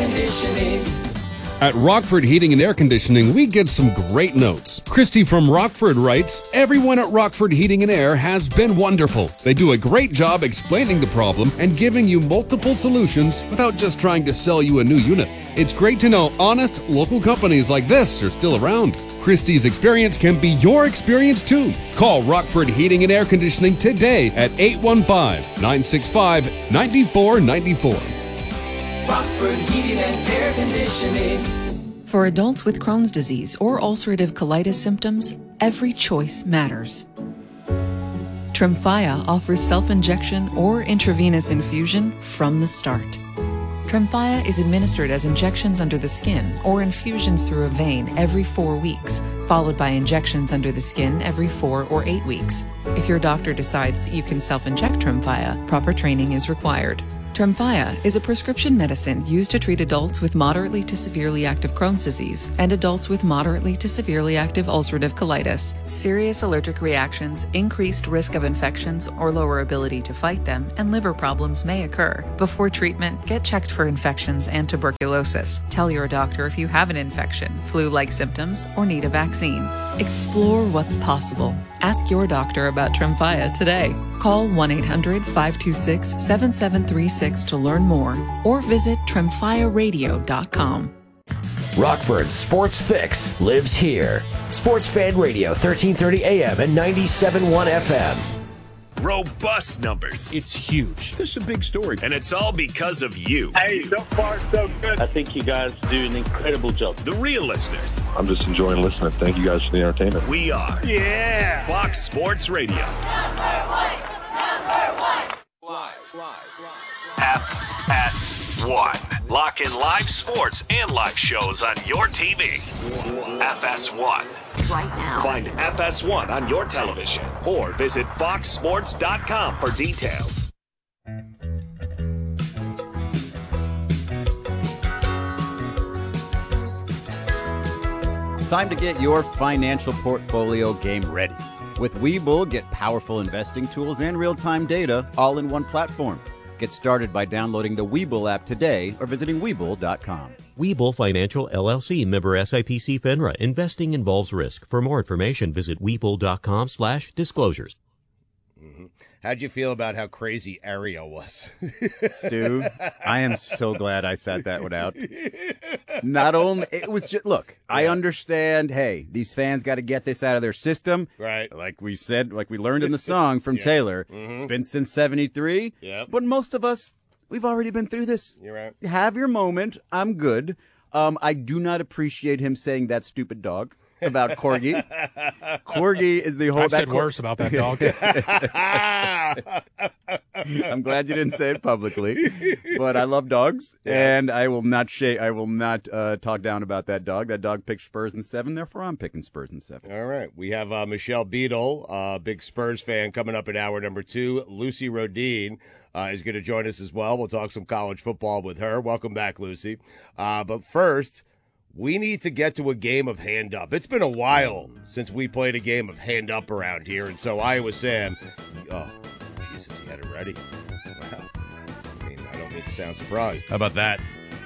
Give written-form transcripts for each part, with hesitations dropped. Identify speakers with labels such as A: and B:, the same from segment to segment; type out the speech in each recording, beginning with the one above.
A: conditioning.
B: At Rockford Heating and Air Conditioning, we get some great notes. Christy from Rockford writes, "Everyone at Rockford Heating and Air has been wonderful. They do a great job explaining the problem and giving you multiple solutions without just trying to sell you a new unit. It's great to know honest, local companies like this are still around. Christy's experience can be your experience too. Call Rockford Heating and Air Conditioning today at 815-965-9494.
A: Rockford Heating and Air Conditioning.
C: For adults with Crohn's disease or ulcerative colitis symptoms, every choice matters. Tremfya offers self-injection or intravenous infusion from the start. Tremfya is administered as injections under the skin or infusions through a vein every 4 weeks, followed by injections under the skin every 4 or 8 weeks. If your doctor decides that you can self-inject Tremfya, proper training is required. Tremfya is a prescription medicine used to treat adults with moderately to severely active Crohn's disease and adults with moderately to severely active ulcerative colitis. Serious allergic reactions, increased risk of infections or lower ability to fight them, and liver problems may occur. Before treatment, get checked for infections and tuberculosis. Tell your doctor if you have an infection, flu-like symptoms, or need a vaccine. Explore what's possible. Ask your doctor about Tremfya today. Call 1-800-526-7736 to learn more or visit tremfyaradio.com.
D: Rockford's Sports Fix lives here. Sports Fan Radio, 1330 AM and 97.1 FM.
E: Robust numbers.
F: It's huge. This is a big story.
E: And it's all because of you.
G: Hey, so far so good. I think you guys do an incredible job.
E: The real listeners.
H: I'm just enjoying listening. Thank you guys for the entertainment.
E: We are.
G: Yeah.
E: Fox Sports Radio.
A: Number one.
E: FS1. Lock in live sports and live shows on your TV. FS1.
I: Right now.
E: Find FS1 on your television or visit foxsports.com for details.
J: It's time to get your financial portfolio game ready. With Webull, get powerful investing tools and real-time data all in one platform. Get started by downloading the Webull app today or visiting Webull.com.
K: Webull Financial LLC, member SIPC FINRA. Investing involves risk. For more information, visit Webull.com/disclosures.
L: How'd you feel about how crazy Ariel was?
J: Stu, I am so glad I sat that one out. Not only, it was just, look, I understand, hey, these fans got to get this out of their system.
L: Right.
J: Like we said, like we learned in the song from Taylor. It's been since 73.
L: Yep.
J: But most of us, we've already been through this.
L: You're right.
J: Have your moment. I'm good. I do not appreciate him saying that stupid dog about Corgi. Corgi is the whole...
F: I've said worse about that dog.
J: I'm glad you didn't say it publicly, but I love dogs, and I will not talk down about that dog. That dog picked Spurs in 7, therefore I'm picking Spurs in 7.
L: All right. We have Michelle Beadle, big Spurs fan, coming up in hour number 2. Lucy Rodine is going to join us as well. We'll talk some college football with her. Welcome back, Lucy. But first, we need to get to a game of hand up. It's been a while since we played a game of hand up around here, and so Iowa Sam, oh, Jesus, he had it ready. Wow. I mean, I don't mean to sound surprised. How about that?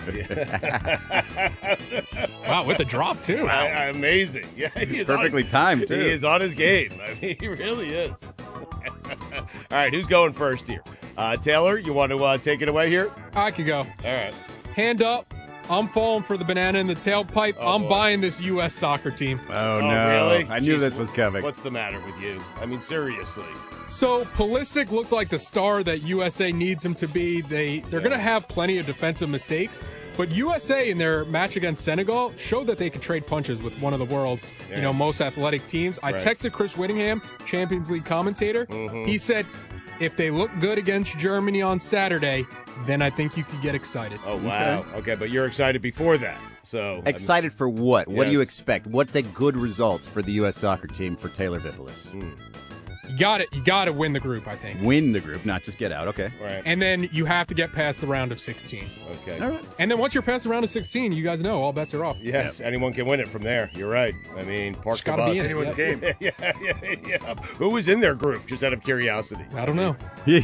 F: Wow, with the drop, too.
L: Amazing. Yeah, he is
J: perfectly timed, too.
L: He is on his game. I mean, he really is. All right, who's going first here? Taylor, you want to take it away here?
F: I could go.
L: All right.
F: Hand up. I'm falling for the banana in the tailpipe. I'm buying this U.S. soccer team.
J: Oh, no.
L: Really?
J: I knew this was coming.
L: What's the matter with you? I mean, seriously.
F: So Pulisic looked like the star that USA needs him to be. They're going to have plenty of defensive mistakes, but USA in their match against Senegal showed that they could trade punches with one of the world's most athletic teams. I texted Chris Whittingham, Champions League commentator. He said, if they look good against Germany on Saturday, then I think you could get excited.
L: Oh, wow. Okay, but you're excited before that. So
J: excited for what? What do you expect? What's a good result for the U.S. soccer team for Taylor Vipolis?
F: You got to win the group, I think.
J: Win the group, not just get out. Okay.
L: Right.
F: And then you have to get past the round of 16.
L: Okay.
J: All right.
F: And then once you're past the round of 16, you guys know all bets are off.
L: Yes, anyone can win it from there. You're right. I mean, park
F: Just
L: the
F: gotta
L: bus.
F: be in it.
I: Anyone's game.
L: Yeah. Who was in their group? Just out of curiosity.
F: I don't know.
J: Is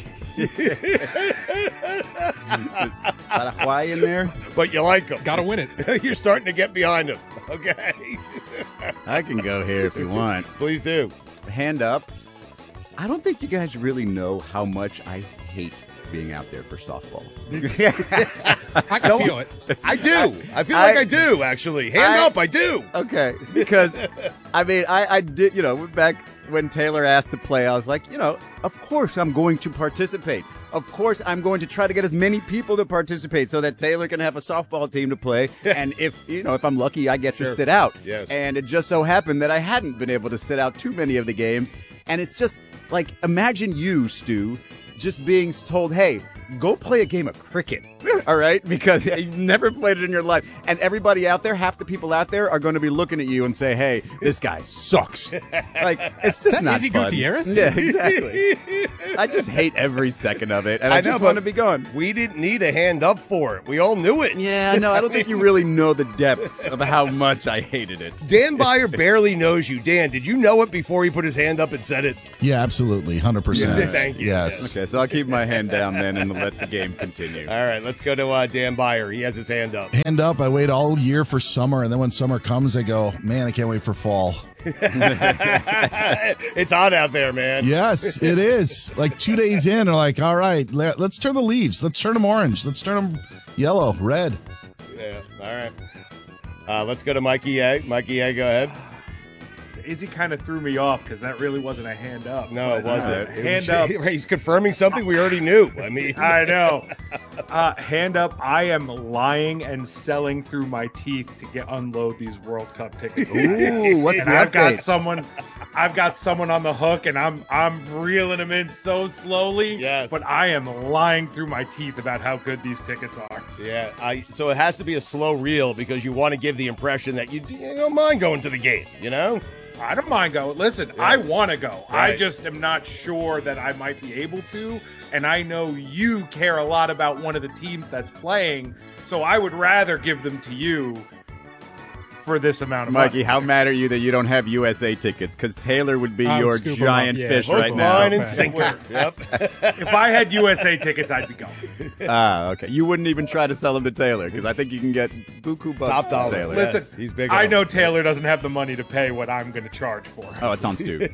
J: Hawaii in there?
L: But you like them.
F: Got to win it.
L: You're starting to get behind them. Okay.
J: I can go here if you want.
L: Please do.
J: Hand up. I don't think you guys really know how much I hate being out there for softball.
F: I can feel it.
L: I do. I feel like I do, actually. Hand up, I do.
J: Okay, because, I mean, I did, back when Taylor asked to play, I was like, of course I'm going to participate. Of course I'm going to try to get as many people to participate so that Taylor can have a softball team to play. And if I'm lucky, I get to sit out.
L: Yes.
J: And it just so happened that I hadn't been able to sit out too many of the games. And it's just like, imagine you, Stu, just being told, hey, go play a game of cricket, all right? Because you've never played it in your life. And everybody out there, half the people out there are going to be looking at you and say, hey, this guy sucks. Like, it's just not
F: Izzy
J: fun.
F: Gutierrez?
J: Yeah, exactly. I just hate every second of it, and I just want to be gone.
L: We didn't need a hand up for it. We all knew it.
J: Yeah, no, I don't think you really know the depths of how much I hated it.
L: Dan Beyer barely knows you. Dan, did you know it before he put his hand up and said it?
M: Yeah, absolutely. 100%.
L: Thank you.
M: Yes.
J: Okay, so I'll keep my hand down then and let the game continue.
L: All right, let's go to Dan Beyer. He has his hand up.
M: Hand up. I wait all year for summer, and then when summer comes, I go, man, I can't wait for fall.
L: It's hot out there, man.
M: Yes, it is. Like 2 days in, they're like, all right, let's turn the leaves. Let's turn them orange. Let's turn them yellow, red.
L: Yeah, all right. Let's go to Mikey A. Mikey A, go ahead.
I: Izzy kind of threw me off because that really wasn't a hand up.
L: No, it wasn't.
I: Hand up.
L: He's confirming something we already knew. I mean,
I: I know. Hand up. I am lying and selling through my teeth to unload these World Cup tickets.
J: Ooh, what's
I: and
J: the
I: I've
J: update?
I: I've got someone on the hook, and I'm reeling them in so slowly.
L: Yes.
I: But I am lying through my teeth about how good these tickets are.
L: yeah. So it has to be a slow reel because you want to give the impression that you don't mind going to the game,
I: I don't mind going. Listen, I want to go.
L: Right.
I: I just am not sure that I might be able to. And I know you care a lot about one of the teams that's playing, so I would rather give them to you for this amount of
J: Mikey,
I: money.
J: how mad are you that you don't have USA tickets? Because Taylor would be your
F: scoop 'em
J: giant
F: up, yeah.
J: fish
L: Hook,
J: right now.
L: line, and sinker. Yep.
I: If I had USA tickets, I'd be going.
J: Okay. You wouldn't even try to sell them to Taylor because I think you can get buku bucks
L: Top
J: from
L: dollar.
J: Taylor.
L: Yes,
I: Listen,
L: he's big.
I: I
L: on
I: know
L: him.
I: Taylor doesn't have the money to pay what I'm going to charge for.
J: Oh, it's on Stu.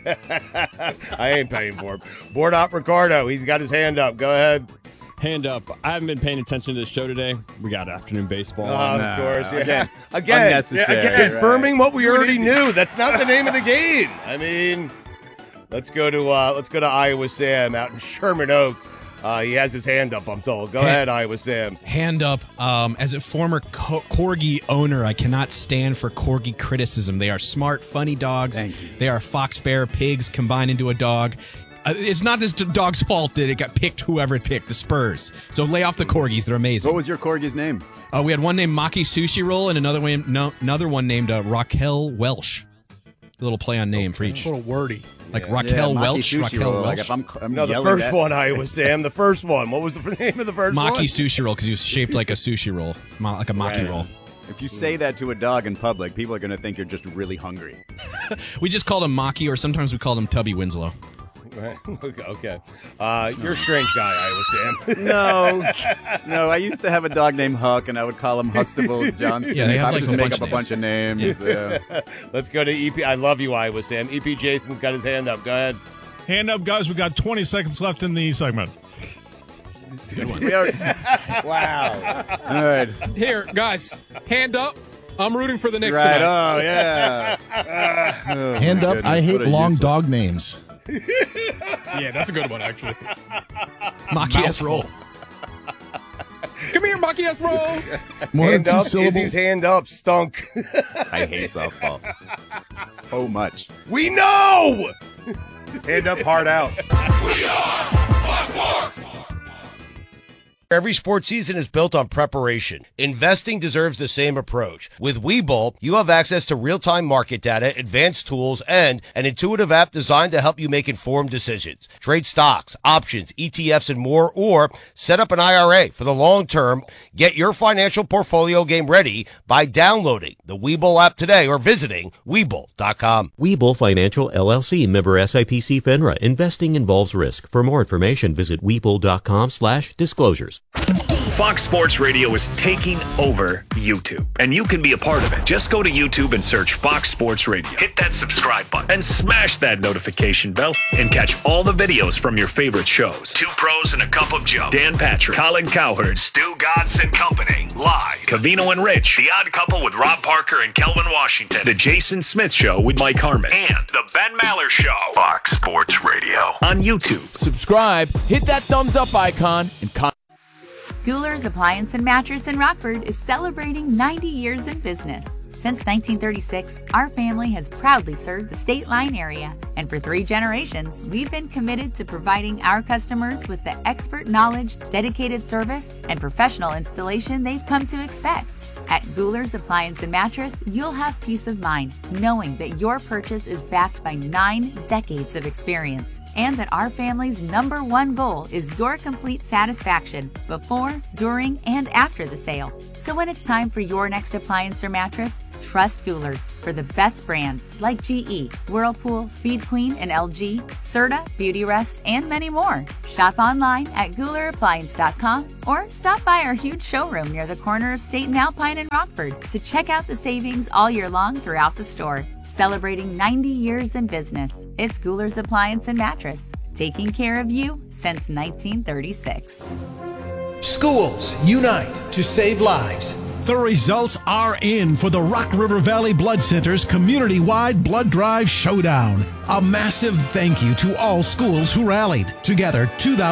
L: I ain't paying for him. Board op Ricardo. He's got his hand up. Go ahead.
N: Hand up. I haven't been paying attention to the show today. We got afternoon baseball.
L: Of course. Yeah.
J: Again, unnecessary.
L: Again, confirming what we already knew. That's not the name of the game. I mean, let's go to Iowa Sam out in Sherman Oaks. He has his hand up, I'm told. Go ahead, Iowa Sam.
O: Hand up. As a former Corgi owner, I cannot stand for Corgi criticism. They are smart, funny dogs.
J: Thank you.
O: They are fox, bear, pigs combined into a dog. It's not this dog's fault that it got picked, whoever it picked, the Spurs. So lay off the Corgis. They're amazing.
J: What was your Corgi's name?
O: We had one named Maki Sushi Roll and another one named Raquel Welsh. A little play on name for each.
F: A little wordy.
O: Like Raquel
J: Maki
O: Welch.
J: Sushi
O: Raquel
J: Roll.
O: Welch.
J: Like if I'm
L: No, the
J: yelling
L: first
J: that-
L: one, Iowa Sam. The first one. What was the name of the first one?
O: Maki Sushi Roll because he was shaped like a sushi roll, like a maki
L: Right.
O: roll.
J: If you say that to a dog in public, people are going to think you're just really hungry.
O: We just called him Maki, or sometimes we called him Tubby Winslow.
L: Right. Okay. You're a strange guy, Iowa Sam.
J: No, I used to have a dog named Huck, and I would call him Huxtable Johnston.
O: Yeah, they have
J: I would
O: like
J: just
O: a
J: make
O: bunch
J: up
O: of
J: a bunch of names. Yeah.
L: Let's go to EP. I love you, Iowa Sam. EP Jason's got his hand up. Go ahead.
P: Hand up, guys. We got 20 seconds left in the segment.
J: Wow. All right.
F: Here, guys, hand up. I'm rooting for the Knicks
J: Right.
F: tonight.
J: Oh, yeah.
M: Hand up. I hate
J: What a
M: long
J: useless-
M: dog names.
F: Yeah, that's a good one, actually.
O: Maki S roll.
F: Come here, Maki S roll.
M: More than
L: Hand
M: two
L: up.
M: syllables.
L: Izzy's hand up. Stunk.
J: I hate softball so much.
L: We know.
I: Hand up, hard out.
A: We are
L: Every sports season is built on preparation. Investing deserves the same approach. With Webull, you have access to real-time market data, advanced tools, and an intuitive app designed to help you make informed decisions. Trade stocks, options, ETFs, and more, or set up an IRA for the long term. Get your financial portfolio game ready by downloading the Webull app today or visiting Webull.com.
K: Webull Financial LLC, member SIPC FINRA. Investing involves risk. For more information, visit Webull.com/disclosures.
E: Fox Sports Radio is taking over YouTube, and you can be a part of it. Just go to YouTube and search Fox Sports Radio. Hit that subscribe button and smash that notification bell and catch all the videos from your favorite shows. Two Pros and a Cup of Joe, Dan Patrick, Colin Cowherd, Stu Gatz and Company, Live, Covino and Rich, The Odd Couple with Rob Parker and Kelvin Washington, The Jason Smith Show with Mike Harmon, and The Ben Maller Show. Fox Sports Radio on YouTube.
Q: Subscribe, hit that thumbs up icon, and
R: Guler's Appliance and Mattress in Rockford is celebrating 90 years in business. Since 1936, our family has proudly served the State Line area, and for 3 generations, we've been committed to providing our customers with the expert knowledge, dedicated service, and professional installation they've come to expect. At Guler's Appliance and Mattress, you'll have peace of mind knowing that your purchase is backed by 9 decades of experience, and that our family's #1 goal is your complete satisfaction before, during, and after the sale. So when it's time for your next appliance or mattress, trust Guler's for the best brands like GE, Whirlpool, Speed Queen, and LG, Serta, Beautyrest, and many more. Shop online at GulerAppliance.com or stop by our huge showroom near the corner of State and Alpine in Rockford to check out the savings all year long throughout the store. Celebrating 90 years in business, it's Guler's Appliance and Mattress, taking care of you since 1936.
S: Schools unite to save lives.
T: The results are in for the Rock River Valley Blood Center's community-wide blood drive showdown. A massive thank you to all schools who rallied. Together,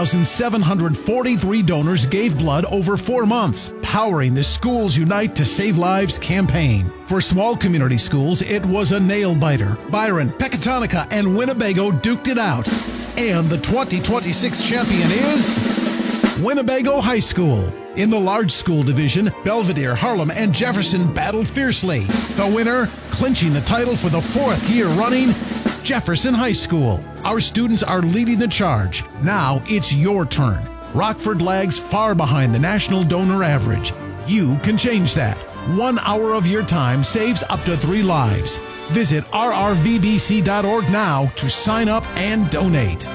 T: 2,743 donors gave blood over 4 months, powering the Schools Unite to Save Lives campaign. For small community schools, it was a nail-biter. Byron, Pecatonica, and Winnebago duked it out. And the 2026 champion is Winnebago High School. In the large school division, Belvedere, Harlem, and Jefferson battled fiercely. The winner, clinching the title for the 4th year running, Jefferson High School. Our students are leading the charge. Now it's your turn. Rockford lags far behind the national donor average. You can change that. 1 hour of your time saves up to 3 lives. Visit rrvbc.org now to sign up and donate.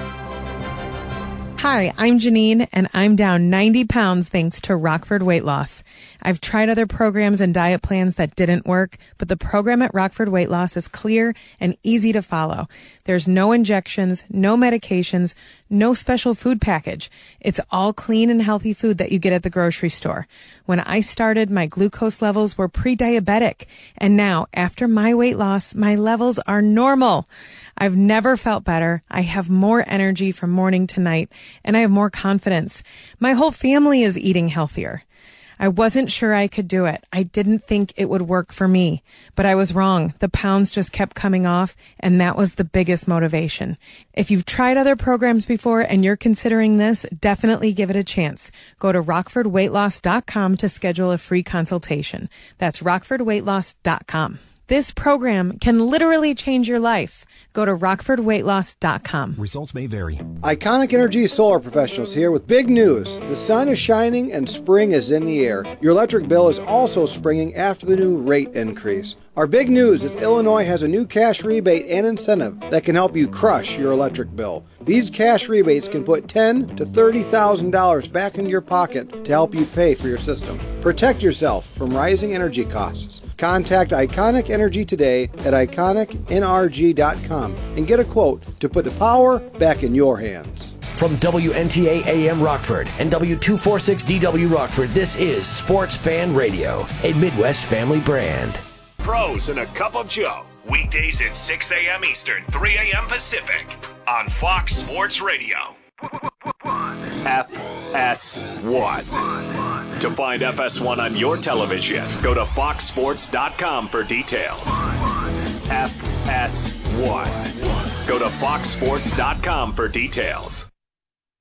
U: Hi, I'm Janine, and I'm down 90 pounds thanks to Rockford Weight Loss. I've tried other programs and diet plans that didn't work, but the program at Rockford Weight Loss is clear and easy to follow. There's no injections, no medications, no special food package. It's all clean and healthy food that you get at the grocery store. When I started, my glucose levels were pre-diabetic, and now, after my weight loss, my levels are normal. I've never felt better. I have more energy from morning to night, and I have more confidence. My whole family is eating healthier. I wasn't sure I could do it. I didn't think it would work for me, but I was wrong. The pounds just kept coming off, and that was the biggest motivation. If you've tried other programs before and you're considering this, definitely give it a chance. Go to rockfordweightloss.com to schedule a free consultation. That's rockfordweightloss.com. This program can literally change your life. Go to rockfordweightloss.com.
V: Results may vary.
W: Iconic Energy Solar Professionals here with big news. The sun is shining and spring is in the air. Your electric bill is also springing after the new rate increase. Our big news is Illinois has a new cash rebate and incentive that can help you crush your electric bill. These cash rebates can put $10,000 to $30,000 back in your pocket to help you pay for your system. Protect yourself from rising energy costs. Contact Iconic Energy today at iconicnrg.com and get a quote to put the power back in your hands.
D: From WNTA AM Rockford and W246DW Rockford, this is Sports Fan Radio, a Midwest family brand.
E: Pros and a Cup of Joe, weekdays at 6 a.m. Eastern, 3 a.m. Pacific, on Fox Sports Radio. FS1. To find FS1 on your television, go to foxsports.com for details. FS1. Go to foxsports.com for details.